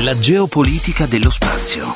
La geopolitica dello spazio.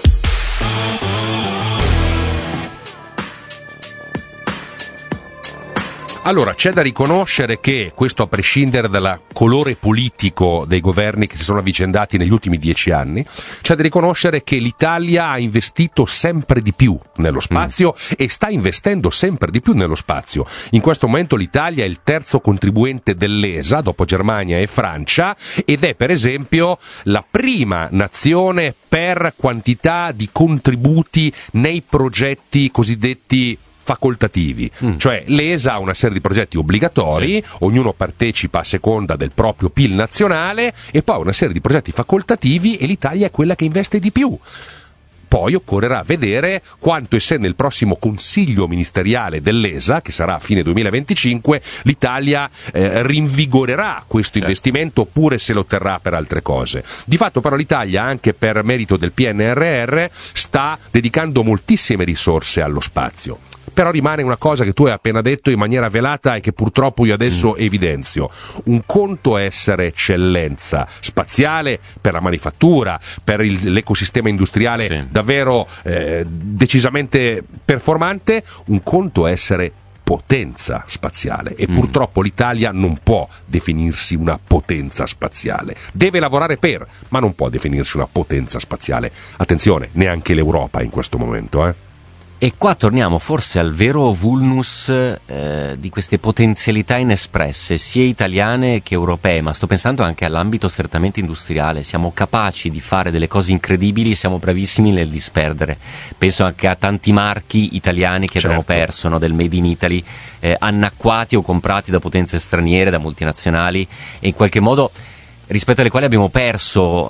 Allora, c'è da riconoscere che, questo a prescindere dal colore politico dei governi che si sono avvicendati negli ultimi 10 anni, c'è da riconoscere che l'Italia ha investito sempre di più nello spazio e sta investendo sempre di più nello spazio. In questo momento l'Italia è il terzo contribuente dell'ESA, dopo Germania e Francia, ed è per esempio la prima nazione per quantità di contributi nei progetti cosiddetti facoltativi, cioè l'ESA ha una serie di progetti obbligatori, ognuno partecipa a seconda del proprio PIL nazionale, e poi una serie di progetti facoltativi, e l'Italia è quella che investe di più. Poi occorrerà vedere quanto, e se nel prossimo consiglio ministeriale dell'ESA, che sarà a fine 2025, l'Italia rinvigorerà questo investimento oppure se lo terrà per altre cose. Di fatto però l'Italia, anche per merito del PNRR, sta dedicando moltissime risorse allo spazio. Però rimane una cosa che tu hai appena detto in maniera velata e che purtroppo io adesso evidenzio. Un conto è essere eccellenza spaziale per la manifattura, per l'ecosistema industriale davvero decisamente performante, un conto è essere potenza spaziale, e purtroppo l'Italia non può definirsi una potenza spaziale. Deve lavorare per, ma non può definirsi una potenza spaziale. Attenzione, neanche l'Europa in questo momento, E qua torniamo forse al vero vulnus di queste potenzialità inespresse, sia italiane che europee, ma sto pensando anche all'ambito strettamente industriale. Siamo capaci di fare delle cose incredibili, siamo bravissimi nel disperdere. Penso anche a tanti marchi italiani che abbiamo perso, no, del Made in Italy, annacquati o comprati da potenze straniere, da multinazionali, e in qualche modo rispetto alle quali abbiamo perso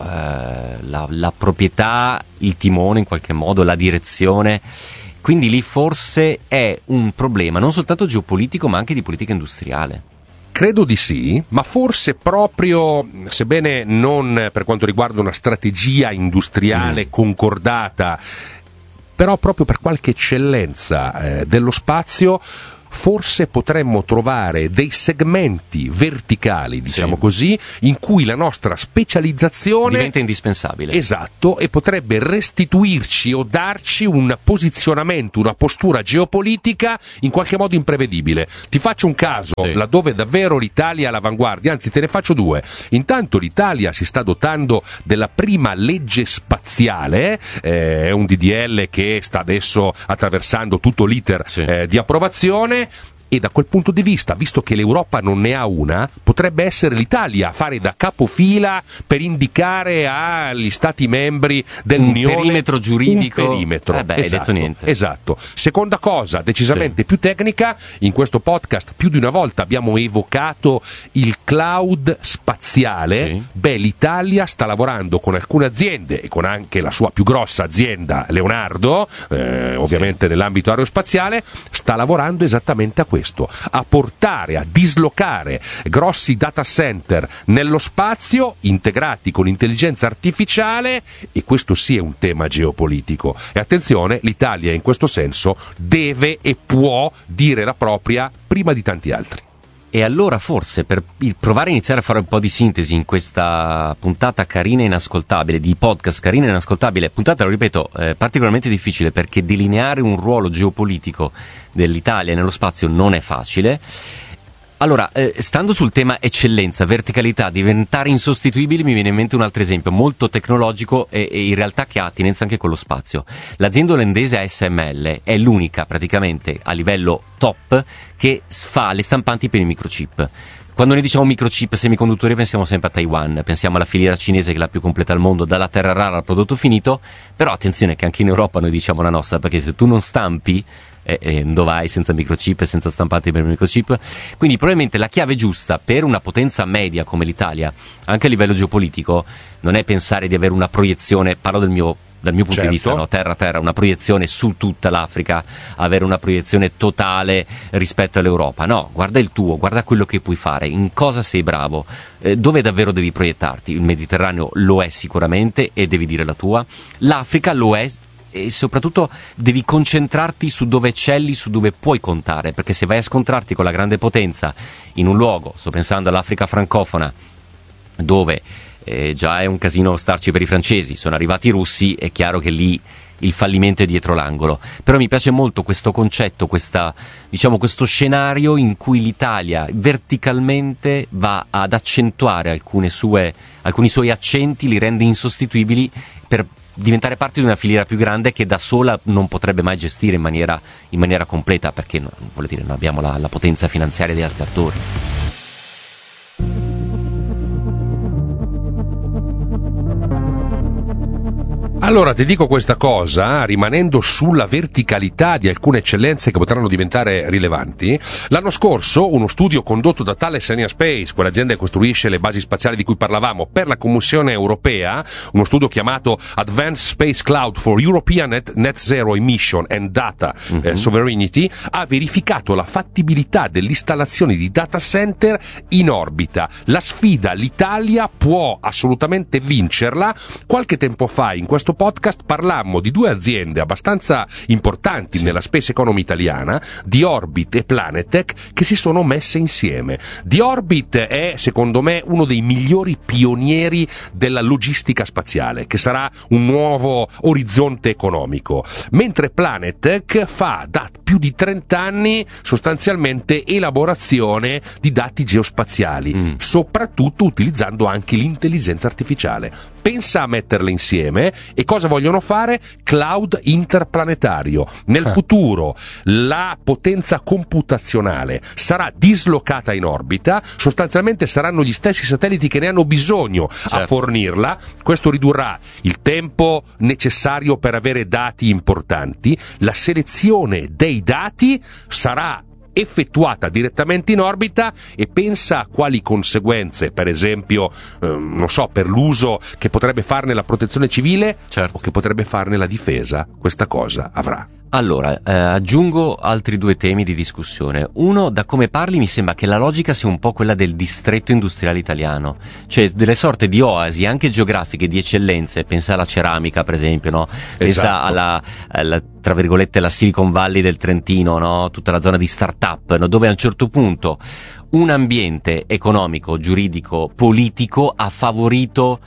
la proprietà, il timone in qualche modo, la direzione. Quindi lì forse è un problema non soltanto geopolitico ma anche di politica industriale. Credo di sì, ma forse proprio, sebbene non per quanto riguarda una strategia industriale concordata, però proprio per qualche eccellenza dello spazio, forse potremmo trovare dei segmenti verticali, diciamo così, in cui la nostra specializzazione diventa indispensabile. Esatto, e potrebbe restituirci o darci un posizionamento, una postura geopolitica in qualche modo imprevedibile. Ti faccio un caso, laddove davvero l'Italia è all'avanguardia, anzi te ne faccio due. Intanto l'Italia si sta dotando della prima legge spaziale, è un DDL che sta adesso attraversando tutto l'iter di approvazione. E da quel punto di vista, visto che l'Europa non ne ha una, potrebbe essere l'Italia a fare da capofila per indicare agli Stati membri dell'Unione un perimetro giuridico. Un perimetro. Hai detto niente. Esatto. Seconda cosa, decisamente più tecnica, in questo podcast più di una volta abbiamo evocato il cloud spaziale. Beh, l'Italia sta lavorando con alcune aziende e con anche la sua più grossa azienda, Leonardo, ovviamente nell'ambito aerospaziale, sta lavorando esattamente a questo, a portare, a dislocare grossi data center nello spazio integrati con intelligenza artificiale, e questo sì è un tema geopolitico. E attenzione, l'Italia in questo senso deve e può dire la propria prima di tanti altri. E allora forse per provare a iniziare a fare un po' di sintesi in questa puntata carina e inascoltabile, di podcast carina e inascoltabile, puntata, lo ripeto, particolarmente difficile perché delineare un ruolo geopolitico dell'Italia nello spazio non è facile. Allora, stando sul tema eccellenza, verticalità, diventare insostituibili, mi viene in mente un altro esempio molto tecnologico e in realtà che ha attinenza anche con lo spazio. L'azienda olandese ASML è l'unica praticamente a livello top che fa le stampanti per i microchip. Quando noi diciamo microchip, semiconduttori, pensiamo sempre a Taiwan, pensiamo alla filiera cinese che è la più completa al mondo, dalla terra rara al prodotto finito, però attenzione che anche in Europa noi diciamo la nostra, perché se tu non stampi dove vai senza microchip e senza stampanti per microchip. Quindi probabilmente la chiave giusta per una potenza media come l'Italia, anche a livello geopolitico, non è pensare di avere una proiezione, parlo dal mio punto di vista, no? Terra, una proiezione su tutta l'Africa, avere una proiezione totale rispetto all'Europa. No, guarda il tuo, guarda quello che puoi fare, in cosa sei bravo, dove davvero devi proiettarti. Il Mediterraneo lo è sicuramente e devi dire la tua, l'Africa lo è, e soprattutto devi concentrarti su dove eccelli, su dove puoi contare, perché se vai a scontrarti con la grande potenza in un luogo, sto pensando all'Africa francofona, dove già è un casino starci per i francesi, sono arrivati i russi, è chiaro che lì il fallimento è dietro l'angolo. Però mi piace molto questo concetto, questo scenario in cui l'Italia verticalmente va ad accentuare alcuni suoi accenti, li rende insostituibili per diventare parte di una filiera più grande che da sola non potrebbe mai gestire in maniera completa, perché non abbiamo la potenza finanziaria di altri attori. Allora ti dico questa cosa, rimanendo sulla verticalità di alcune eccellenze che potranno diventare rilevanti. L'anno scorso uno studio condotto da Thales Alenia Space, quell'azienda che costruisce le basi spaziali di cui parlavamo, per la Commissione europea, uno studio chiamato Advanced Space Cloud for European Net Zero Emission and Data Sovereignty, ha verificato la fattibilità dell'installazione di data center in orbita. La sfida l'Italia può assolutamente vincerla. Qualche tempo fa in questo podcast parlammo di due aziende abbastanza importanti nella space economy italiana, D-Orbit e Planetech, che si sono messe insieme. D-Orbit è, secondo me, uno dei migliori pionieri della logistica spaziale, che sarà un nuovo orizzonte economico, mentre Planetech fa da più di 30 anni sostanzialmente elaborazione di dati geospaziali, soprattutto utilizzando anche l'intelligenza artificiale. Pensa a metterle insieme. E cosa vogliono fare? Cloud interplanetario. Nel futuro la potenza computazionale sarà dislocata in orbita, sostanzialmente saranno gli stessi satelliti che ne hanno bisogno a fornirla. Questo ridurrà il tempo necessario per avere dati importanti. La selezione dei dati sarà effettuata direttamente in orbita, e pensa a quali conseguenze, per esempio, per l'uso che potrebbe farne la protezione civile o che potrebbe farne la difesa, questa cosa avrà. Allora, aggiungo altri due temi di discussione. Uno, da come parli mi sembra che la logica sia un po' quella del distretto industriale italiano, cioè delle sorte di oasi anche geografiche di eccellenze. Pensa alla ceramica, per esempio, no? Pensa alla tra virgolette la Silicon Valley del Trentino, no? Tutta la zona di start-up, no? Dove a un certo punto un ambiente economico, giuridico, politico ha favorito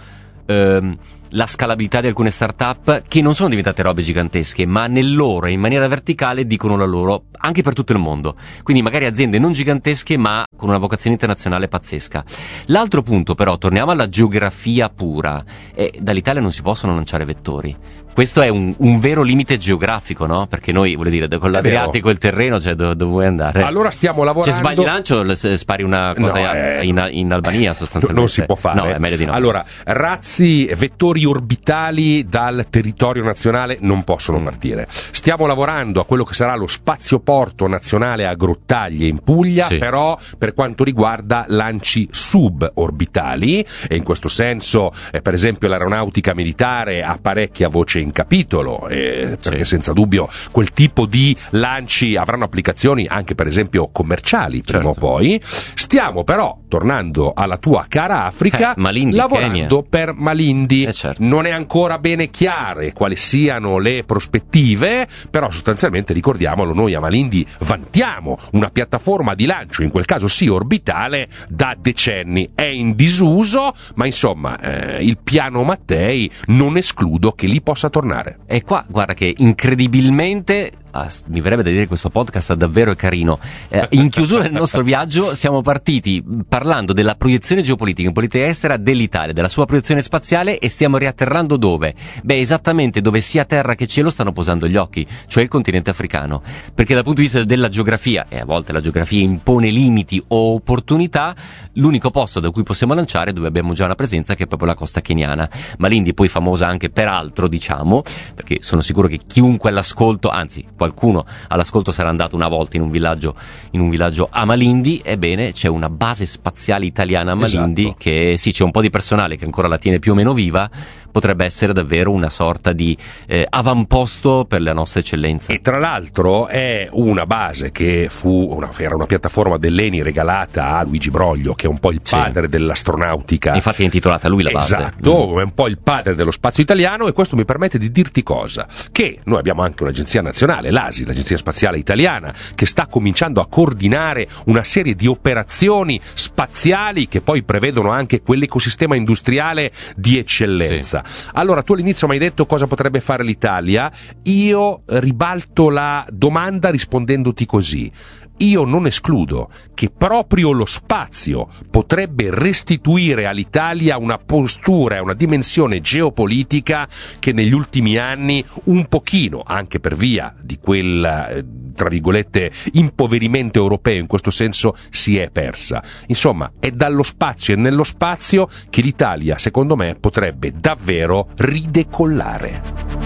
la scalabilità di alcune start-up che non sono diventate robe gigantesche, ma nel loro e in maniera verticale dicono la loro anche per tutto il mondo. Quindi magari aziende non gigantesche ma con una vocazione internazionale pazzesca. L'altro punto però, torniamo alla geografia pura, dall'Italia non si possono lanciare vettori. Questo è un vero limite geografico, no? Perché noi, vuol dire, con l'Adriatico e il terreno, cioè dove vuoi andare? Allora stiamo lavorando. Se sbagli lancio, spari una cosa in Albania sostanzialmente. Non si può fare. No, è meglio di no. Allora, razzi, vettori orbitali dal territorio nazionale non possono partire. Stiamo lavorando a quello che sarà lo spazioporto nazionale a Grottaglie in Puglia, però per quanto riguarda lanci suborbitali, e in questo senso, per esempio, l'aeronautica militare ha parecchia voce in capitolo, perché senza dubbio quel tipo di lanci avranno applicazioni anche per esempio commerciali prima o poi. Stiamo però, tornando alla tua cara Africa, Malindi, lavorando Kenya. Per Malindi. Non è ancora bene chiare quali siano le prospettive, però sostanzialmente, ricordiamolo, noi a Malindi vantiamo una piattaforma di lancio, in quel caso sì orbitale, da decenni. È in disuso, ma insomma il piano Mattei non escludo che lì possa tornare. E qua guarda che incredibilmente, mi verrebbe da dire che questo podcast davvero è carino. In chiusura del nostro viaggio siamo partiti parlando della proiezione geopolitica in politica estera dell'Italia, della sua proiezione spaziale, e stiamo riatterrando dove? Esattamente dove sia terra che cielo stanno posando gli occhi, cioè il continente africano. Perché dal punto di vista della geografia, e a volte la geografia impone limiti o opportunità, l'unico posto da cui possiamo lanciare, dove abbiamo già una presenza, che è proprio la costa keniana. Malindi poi famosa anche per altro, diciamo, perché sono sicuro che chiunque all'ascolto, anzi qualcuno all'ascolto sarà andato una volta in un villaggio a Malindi. Ebbene, c'è una base spaziale italiana a Malindi, che sì, c'è un po' di personale che ancora la tiene più o meno viva, potrebbe essere davvero una sorta di avamposto per la nostra eccellenza. E tra l'altro è una base che era una piattaforma dell'ENI regalata a Luigi Broglio, che è un po' il padre dell'astronautica. Infatti è intitolata a lui la base. Esatto, è un po' il padre dello spazio italiano, e questo mi permette di dirti cosa? Che noi abbiamo anche un'agenzia nazionale, l'ASI, l'Agenzia Spaziale Italiana, che sta cominciando a coordinare una serie di operazioni spaziali che poi prevedono anche quell'ecosistema industriale di eccellenza. Sì. Allora, tu all'inizio mi hai detto cosa potrebbe fare l'Italia. Io ribalto la domanda rispondendoti così: io non escludo che proprio lo spazio potrebbe restituire all'Italia una postura e una dimensione geopolitica che negli ultimi anni un pochino, anche per via di quel tra virgolette impoverimento europeo in questo senso, si è persa. Insomma, è dallo spazio e nello spazio che l'Italia, secondo me, potrebbe davvero ridecollare.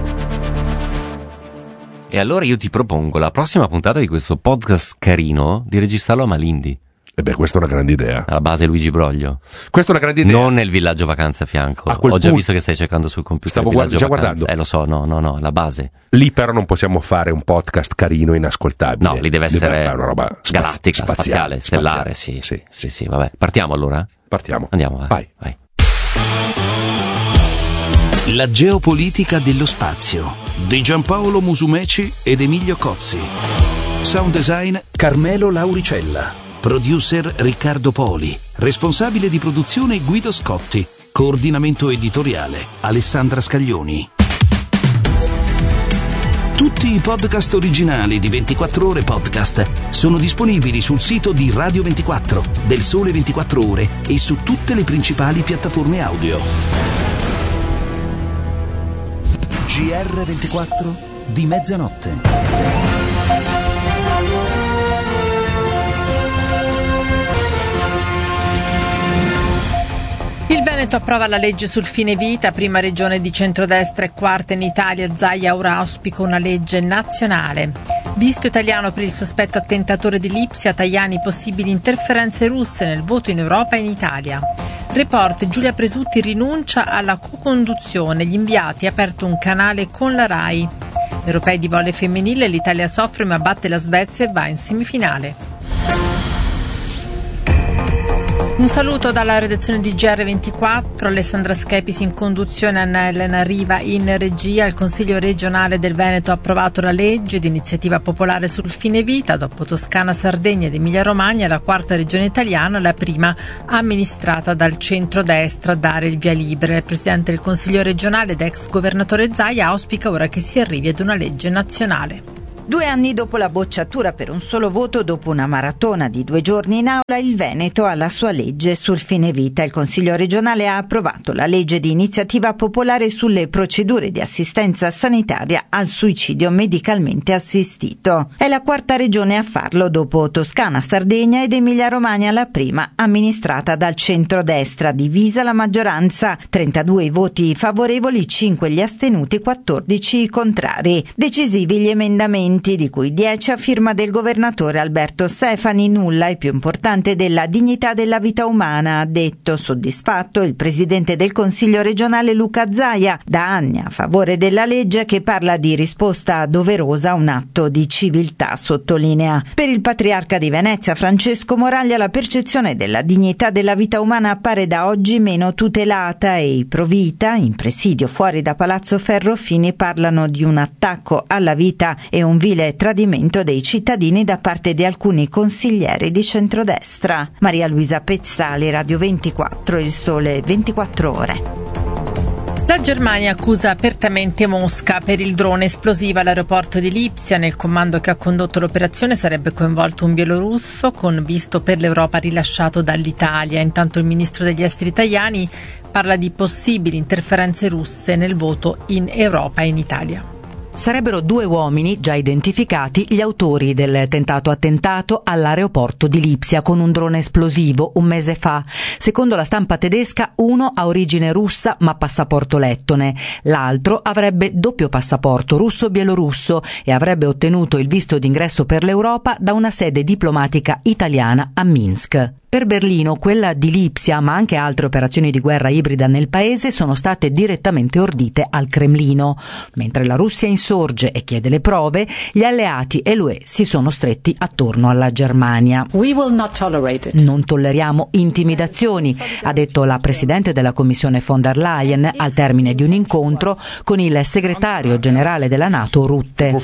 E allora io ti propongo la prossima puntata di questo podcast carino di registrarlo a Malindi. E beh, questa è una grande idea. Alla base Luigi Broglio. Questa è una grande idea. Non nel villaggio vacanze a fianco. Ho già visto che stai cercando sul computer. Stavo già guardando. Lo so, no, la base. Lì però non possiamo fare un podcast carino e inascoltabile. No, lì deve essere una roba galattica, spaziale, stellare, sì, vabbè. Partiamo allora? Partiamo. Andiamo, vai. La geopolitica dello spazio di Giampaolo Musumeci ed Emilio Cozzi. Sound design Carmelo Lauricella. Producer Riccardo Poli. Responsabile di produzione Guido Scotti. Coordinamento editoriale Alessandra Scaglioni. Tutti i podcast originali di 24 Ore Podcast sono disponibili sul sito di Radio 24, del Sole 24 Ore e su tutte le principali piattaforme audio. GR24 di mezzanotte. Il Veneto approva la legge sul fine vita, prima regione di centrodestra e quarta in Italia. Zaia ora auspica una legge nazionale. Visto italiano per il sospetto attentatore di Lipsia, Tajani possibili interferenze russe nel voto in Europa e in Italia. Report: Giulia Presutti rinuncia alla co-conduzione, gli inviati ha aperto un canale con la RAI. Europei di volley femminile, l'Italia soffre ma batte la Svezia e va in semifinale. Un saluto dalla redazione di GR24, Alessandra Schepis in conduzione, Anna Elena Riva in regia. Il Consiglio regionale del Veneto ha approvato la legge di iniziativa popolare sul fine vita. Dopo Toscana, Sardegna ed Emilia Romagna, la quarta regione italiana, la prima amministrata dal centrodestra a dare il via libera. Il presidente del Consiglio regionale ed ex governatore Zaia auspica ora che si arrivi ad una legge nazionale. 2 anni dopo la bocciatura per un solo voto, dopo una maratona di 2 giorni in aula, il Veneto ha la sua legge sul fine vita. Il Consiglio regionale ha approvato la legge di iniziativa popolare sulle procedure di assistenza sanitaria al suicidio medicalmente assistito. È la quarta regione a farlo, dopo Toscana, Sardegna ed Emilia Romagna, la prima amministrata dal centrodestra. Divisa la maggioranza, 32 i voti favorevoli, 5 gli astenuti, 14 i contrari. Decisivi gli emendamenti, di cui 10 a firma del governatore Alberto Stefani. Nulla è più importante della dignità della vita umana, ha detto soddisfatto il presidente del Consiglio regionale Luca Zaia, da anni a favore della legge che parla di risposta doverosa a un atto di civiltà, sottolinea. Per il patriarca di Venezia Francesco Moraglia la percezione della dignità della vita umana appare da oggi meno tutelata e i pro vita, in presidio fuori da Palazzo Ferrofini, parlano di un attacco alla vita e un vile tradimento dei cittadini da parte di alcuni consiglieri di centrodestra. Maria Luisa Pezzali, Radio 24, Il Sole 24 Ore. La Germania accusa apertamente Mosca per il drone esplosivo all'aeroporto di Lipsia. Nel comando che ha condotto l'operazione sarebbe coinvolto un bielorusso con visto per l'Europa rilasciato dall'Italia. Intanto il ministro degli esteri Tajani parla di possibili interferenze russe nel voto in Europa e in Italia. Sarebbero 2 uomini, già identificati, gli autori del tentato attentato all'aeroporto di Lipsia con un drone esplosivo un mese fa. Secondo la stampa tedesca, uno ha origine russa ma passaporto lettone, l'altro avrebbe doppio passaporto russo-bielorusso e avrebbe ottenuto il visto d'ingresso per l'Europa da una sede diplomatica italiana a Minsk. Per Berlino, quella di Lipsia, ma anche altre operazioni di guerra ibrida nel paese sono state direttamente ordite al Cremlino. Mentre la Russia insorge e chiede le prove, gli alleati e l'UE si sono stretti attorno alla Germania. Non tolleriamo intimidazioni, ha detto la presidente della Commissione von der Leyen al termine di un incontro con il segretario generale della NATO Rutte,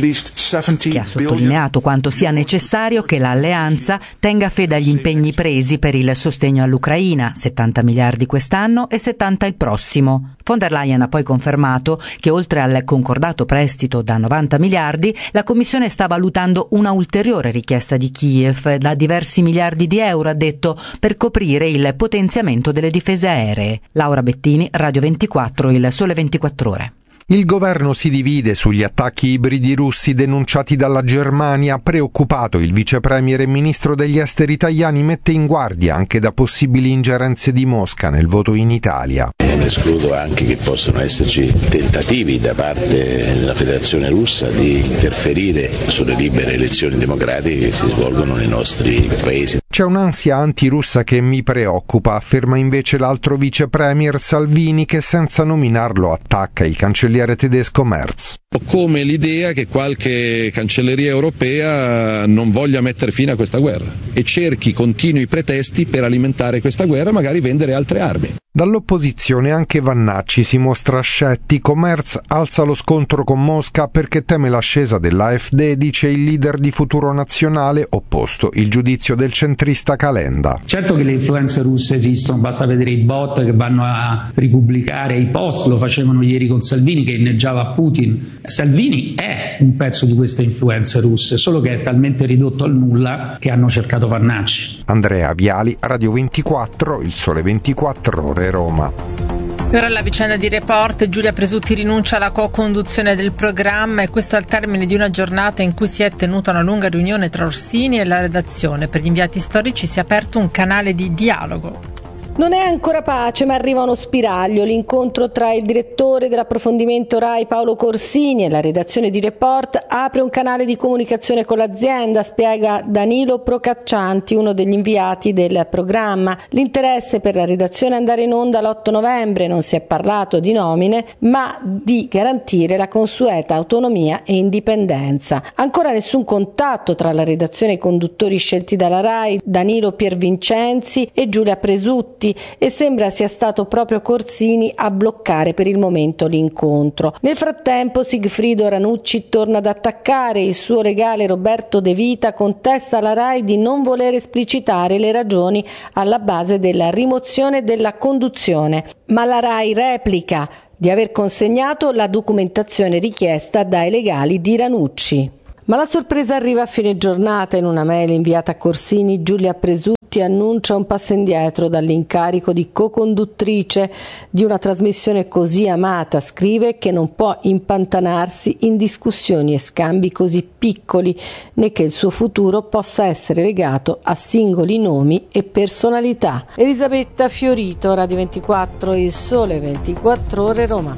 che ha sottolineato quanto sia necessario che l'alleanza tenga fede agli impegni presi per il sostegno all'Ucraina, 70 miliardi quest'anno e 70 il prossimo. Von der Leyen ha poi confermato che oltre al concordato prestito da 90 miliardi, la Commissione sta valutando una ulteriore richiesta di Kiev da diversi miliardi di euro, ha detto, per coprire il potenziamento delle difese aeree. Laura Bettini, Radio 24, Il Sole 24 Ore. Il governo si divide sugli attacchi ibridi russi denunciati dalla Germania. Preoccupato, il vice premier e ministro degli esteri italiani mette in guardia anche da possibili ingerenze di Mosca nel voto in Italia. Non escludo anche che possano esserci tentativi da parte della Federazione Russa di interferire sulle libere elezioni democratiche che si svolgono nei nostri paesi. C'è un'ansia antirussa che mi preoccupa, afferma invece l'altro vice premier Salvini, che senza nominarlo attacca il cancelliere tedesco Merz. Come l'idea che qualche cancelleria europea non voglia mettere fine a questa guerra e cerchi continui pretesti per alimentare questa guerra, magari vendere altre armi. Dall'opposizione anche Vannacci si mostra scettico. Merz alza lo scontro con Mosca perché teme l'ascesa dell'AfD, dice il leader di Futuro Nazionale, opposto il giudizio del centrista Calenda. Certo che le influenze russe esistono, basta vedere i bot che vanno a ripubblicare i post, lo facevano ieri con Salvini che inneggiava a Putin. Salvini è un pezzo di queste influenze russe, solo che è talmente ridotto al nulla che hanno cercato Vannacci. Andrea Viali, Radio 24, Il Sole 24 Ore, Roma. Ora la vicenda di Report. Giulia Presutti rinuncia alla co-conduzione del programma, e questo al termine di una giornata in cui si è tenuta una lunga riunione tra Orsini e la redazione. Per gli inviati storici si è aperto un canale di dialogo. Non è ancora pace, ma arriva uno spiraglio. L'incontro tra il direttore dell'approfondimento Rai Paolo Corsini e la redazione di Report apre un canale di comunicazione con l'azienda, spiega Danilo Procaccianti, uno degli inviati del programma. L'interesse per la redazione è andare in onda l'8 novembre, non si è parlato di nomine, ma di garantire la consueta autonomia e indipendenza. Ancora nessun contatto tra la redazione e i conduttori scelti dalla Rai, Danilo Piervincenzi e Giulia Presutti, e sembra sia stato proprio Corsini a bloccare per il momento l'incontro. Nel frattempo Sigfrido Ranucci torna ad attaccare. Il suo legale Roberto De Vita contesta alla Rai di non voler esplicitare le ragioni alla base della rimozione della conduzione, ma la Rai replica di aver consegnato la documentazione richiesta dai legali di Ranucci. Ma la sorpresa arriva a fine giornata. In una mail inviata a Corsini, Giulia Presutti annuncia un passo indietro dall'incarico di co-conduttrice di una trasmissione così amata. Scrive che non può impantanarsi in discussioni e scambi così piccoli, né che il suo futuro possa essere legato a singoli nomi e personalità. Elisabetta Fiorito, Radio 24, Il Sole 24 Ore, Roma.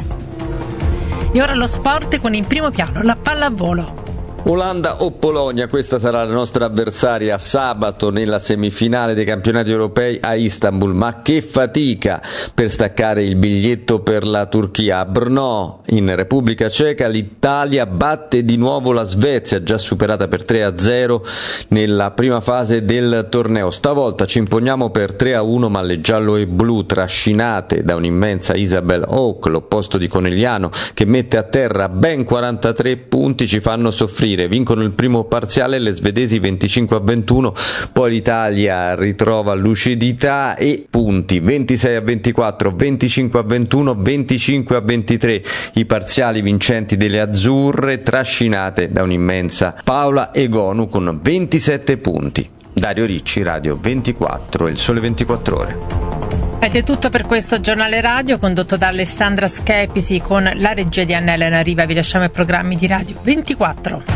E ora lo sport con in primo piano la pallavolo. Olanda o Polonia, questa sarà la nostra avversaria sabato nella semifinale dei campionati europei a Istanbul. Ma che fatica per staccare il biglietto per la Turchia. A Brno, in Repubblica Ceca, l'Italia batte di nuovo la Svezia, già superata per 3-0 nella prima fase del torneo. Stavolta ci imponiamo per 3-1, ma le giallo e blu, trascinate da un'immensa Isabel Hauk, l'opposto di Conegliano, che mette a terra ben 43 punti, ci fanno soffrire. Vincono il primo parziale le svedesi 25-21, poi l'Italia ritrova lucidità e punti 26-24, 25-21, 25-23, i parziali vincenti delle azzurre, trascinate da un'immensa Paola Egonu con 27 punti. Dario Ricci, Radio 24, Il Sole 24 Ore. Ed è tutto per questo giornale radio condotto da Alessandra Schepisi con la regia di Anna Elena Riva. Vi lasciamo ai programmi di Radio 24.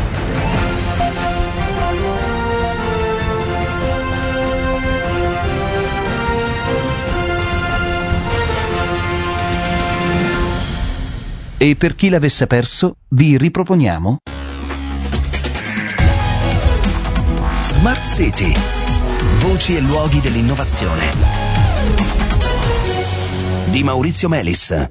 E per chi l'avesse perso, vi riproponiamo Smart City. Voci e luoghi dell'innovazione di Maurizio Melis.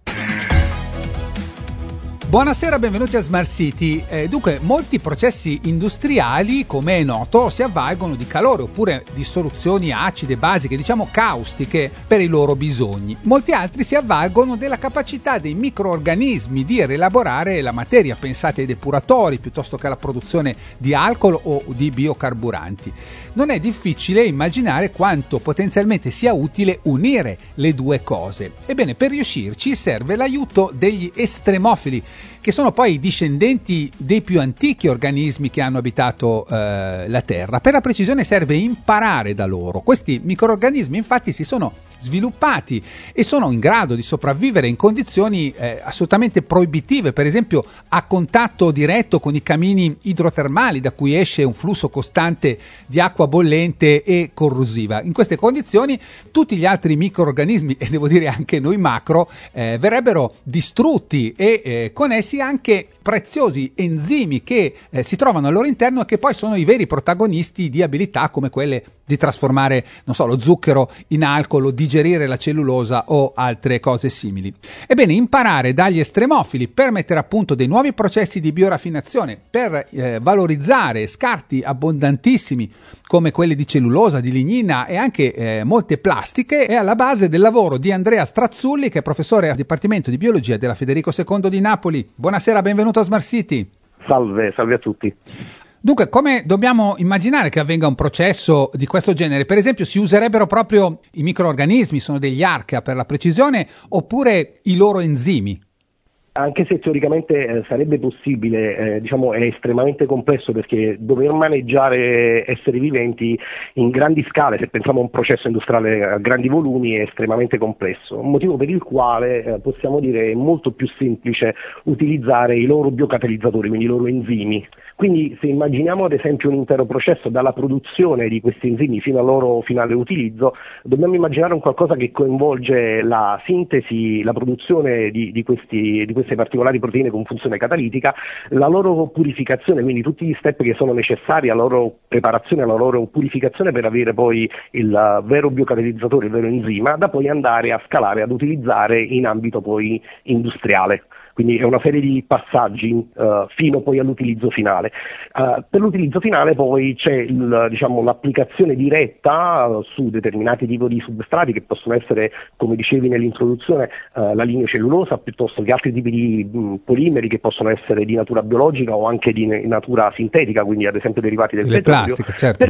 Buonasera, benvenuti a Smart City. Dunque, molti processi industriali, come è noto, si avvalgono di calore oppure di soluzioni acide, basiche, diciamo caustiche, per i loro bisogni. Molti altri si avvalgono della capacità dei microorganismi di rielaborare la materia, pensate ai depuratori piuttosto che alla produzione di alcol o di biocarburanti. Non è difficile immaginare quanto potenzialmente sia utile unire le due cose. Ebbene, per riuscirci serve l'aiuto degli estremofili, che sono poi i discendenti dei più antichi organismi che hanno abitato la Terra. Per la precisione serve imparare da loro. Questi microorganismi infatti si sono sviluppati e sono in grado di sopravvivere in condizioni assolutamente proibitive, per esempio a contatto diretto con i camini idrotermali da cui esce un flusso costante di acqua bollente e corrosiva. In queste condizioni tutti gli altri microorganismi, e devo dire anche noi macro, verrebbero distrutti e con essi anche preziosi enzimi che si trovano al loro interno e che poi sono i veri protagonisti di abilità come quelle di trasformare, non so, lo zucchero in alcol o digerire la cellulosa o altre cose simili. Ebbene, imparare dagli estremofili per mettere a punto dei nuovi processi di bioraffinazione, per valorizzare scarti abbondantissimi come quelli di cellulosa, di lignina e anche molte plastiche, è alla base del lavoro di Andrea Strazzulli, che è professore al Dipartimento di Biologia della Federico II di Napoli. Buonasera, benvenuto a Smart City. Salve a tutti. Dunque, come dobbiamo immaginare che avvenga un processo di questo genere? Per esempio, si userebbero proprio i microorganismi, sono degli archea per la precisione, oppure i loro enzimi? Anche se teoricamente sarebbe possibile, è estremamente complesso, perché dover maneggiare esseri viventi in grandi scale, se pensiamo a un processo industriale a grandi volumi, è estremamente complesso, un motivo per il quale possiamo dire è molto più semplice utilizzare i loro biocatalizzatori, quindi i loro enzimi. Quindi se immaginiamo ad esempio un intero processo dalla produzione di questi enzimi fino al loro finale utilizzo, dobbiamo immaginare un qualcosa che coinvolge la sintesi, la produzione di queste particolari proteine con funzione catalitica, la loro purificazione, quindi tutti gli step che sono necessari alla loro preparazione, alla loro purificazione per avere poi il vero biocatalizzatore, il vero enzima, da poi andare a scalare, ad utilizzare in ambito poi industriale. Quindi è una serie di passaggi fino poi all'utilizzo finale. Per l'utilizzo finale poi c'è l'applicazione diretta su determinati tipi di substrati che possono essere, come dicevi nell'introduzione, la lignocellulosa piuttosto che altri tipi di polimeri che possono essere di natura biologica o anche di natura sintetica, quindi ad esempio derivati del petrolio, certo.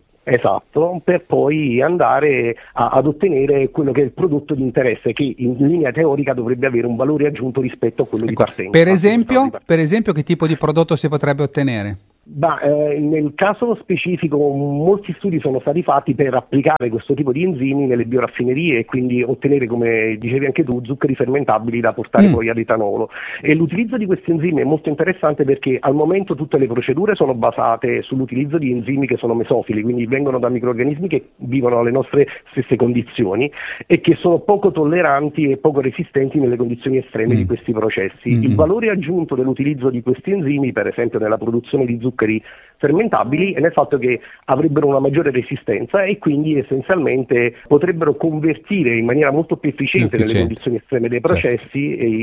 per poi andare ad ottenere quello che è il prodotto di interesse, che in linea teorica dovrebbe avere un valore aggiunto rispetto a quello di partenza. Per esempio, che tipo di prodotto si potrebbe ottenere? Nel caso specifico molti studi sono stati fatti per applicare questo tipo di enzimi nelle bioraffinerie e quindi ottenere, come dicevi anche tu, zuccheri fermentabili da portare poi all'etanolo. E l'utilizzo di questi enzimi è molto interessante perché al momento tutte le procedure sono basate sull'utilizzo di enzimi che sono mesofili, quindi vengono da microrganismi che vivono alle nostre stesse condizioni e che sono poco tolleranti e poco resistenti nelle condizioni estreme di questi processi. Il valore aggiunto dell'utilizzo di questi enzimi, per esempio nella produzione di zuccheri fermentabili, è nel fatto che avrebbero una maggiore resistenza e quindi essenzialmente potrebbero convertire in maniera molto più efficiente nelle condizioni estreme dei processi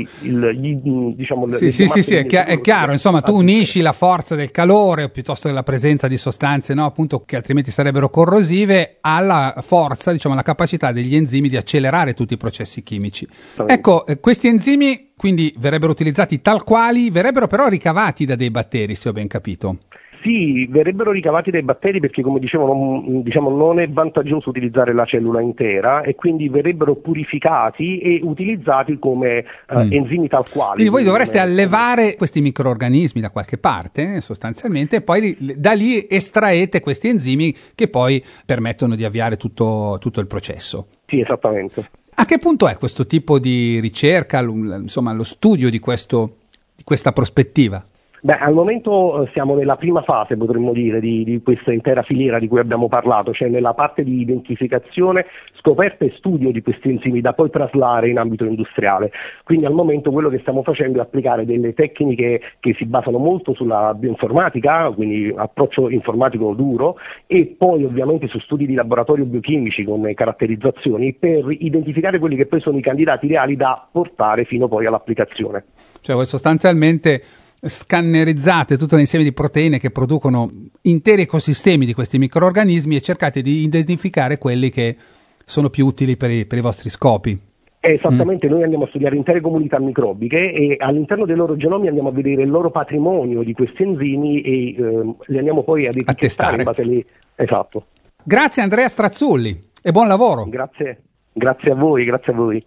è chiaro, insomma tu unisci la forza del calore piuttosto che la presenza di sostanze appunto che altrimenti sarebbero corrosive alla forza, alla capacità degli enzimi di accelerare tutti i processi chimici. Ecco, questi enzimi quindi verrebbero utilizzati tal quali, verrebbero però ricavati da dei batteri, se ho ben capito. Sì, verrebbero ricavati dai batteri perché, come dicevo, non è vantaggioso utilizzare la cellula intera e quindi verrebbero purificati e utilizzati come enzimi tal quali. Quindi voi dovreste allevare questi microorganismi da qualche parte, sostanzialmente, e poi da lì estraete questi enzimi che poi permettono di avviare tutto il processo. Sì, esattamente. A che punto è questo tipo di ricerca, lo studio di questa prospettiva? Al momento siamo nella prima fase, potremmo dire, di questa intera filiera di cui abbiamo parlato, cioè nella parte di identificazione, scoperta e studio di questi enzimi da poi traslare in ambito industriale. Quindi al momento quello che stiamo facendo è applicare delle tecniche che si basano molto sulla bioinformatica, quindi approccio informatico duro, e poi ovviamente su studi di laboratorio biochimici con caratterizzazioni per identificare quelli che poi sono i candidati ideali da portare fino poi all'applicazione. Cioè voi sostanzialmente scannerizzate tutto l'insieme di proteine che producono interi ecosistemi di questi microrganismi e cercate di identificare quelli che sono più utili per i vostri scopi. Esattamente, noi andiamo a studiare intere comunità microbiche e all'interno dei loro genomi andiamo a vedere il loro patrimonio di questi enzimi e li andiamo poi ad etichettare in base alle... Esatto. Grazie Andrea Strazzulli e buon lavoro. Grazie a voi.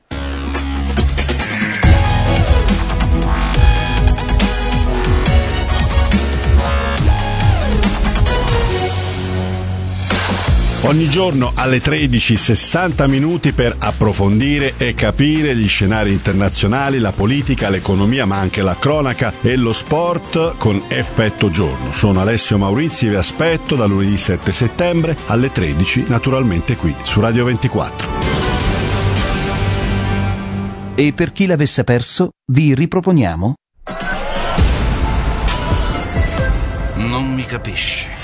Ogni giorno alle 13, 60 minuti per approfondire e capire gli scenari internazionali, la politica, l'economia, ma anche la cronaca e lo sport con Effetto Giorno. Sono Alessio Maurizi e vi aspetto da lunedì 7 settembre alle 13, naturalmente qui su Radio 24. E per chi l'avesse perso, vi riproponiamo? Non mi capisci.